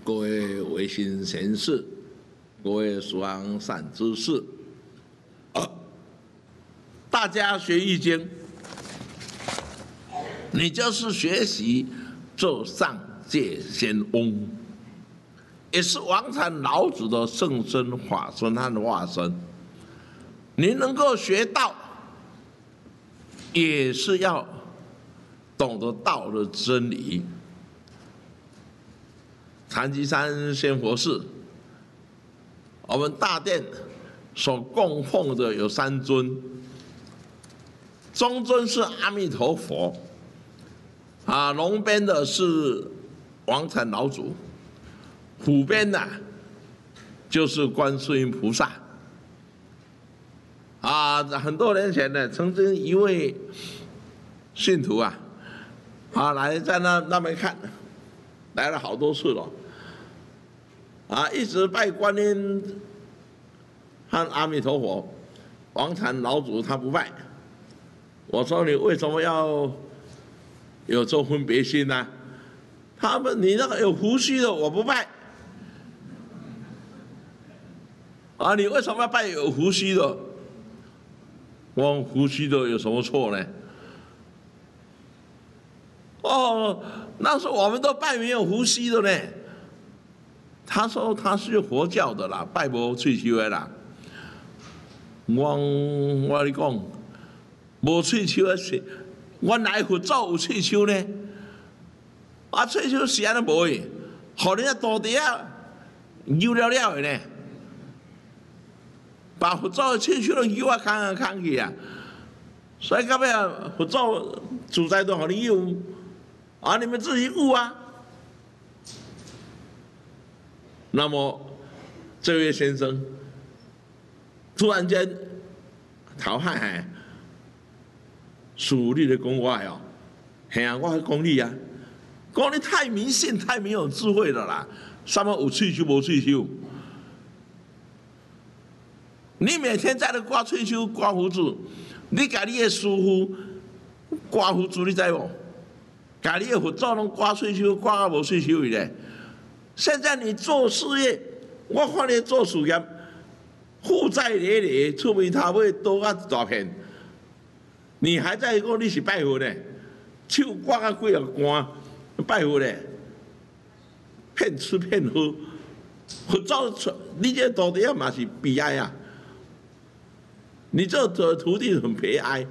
各位维新贤士，各位疏安善知识，大家学易经，你就是学习这上界仙翁，也是王禅老子的圣身、法身和化身。你能够学道，也是要懂得道的真理。禅机山仙佛寺，我们大殿所供奉的有3尊，中尊是阿弥陀佛，龙边的是王禅老祖，虎边的就是观世音菩萨。很多年前呢，曾经一位信徒来在那边看，来了好多次了，一直拜观音和阿弥陀佛，王禅老祖他不拜。我说你为什么要有这分别心呢？他们你那个有胡须的我不拜，你为什么要拜有胡须的？我胡须的有什么错呢？那时候我们都拜没有胡须的呢。他说他是佛教的啦，拜无喙鬚的啦。我跟你讲，无喙鬚的是原来佛祖有喙鬚呢。喙鬚是安尼无的，互你土地扭了了的呢。把佛祖的喙鬚都扭空去啊！所以到尾佛祖自在都互你扭，你们自己悟啊。那么这位先生突然间头海属你的讲我哦，嘿啊，我讲你啊，讲你太迷信、太没有智慧了啦！什么有喙鬚无喙鬚？你每天在那刮喙鬚、刮胡子，你甲你的师傅刮胡子，你知无？甲你的佛祖拢刮喙鬚，刮到无喙鬚去咧。现在你做事业，我看你做事业负债累累，出面头尾多啊大片，你还在讲你是拜佛呢？手刮啊几啊干，拜佛呢？骗吃骗喝，佛祖你这徒弟嘛是悲哀啊！你这徒弟很悲哀。